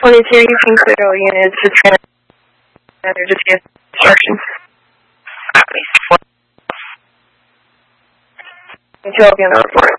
22, you can clear all units. Just get instructions. 22, I'll be on the report.